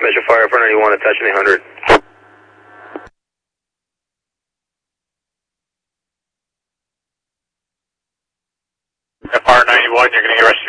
Measure fire for 91, attaching 800. FR 91, you're going to get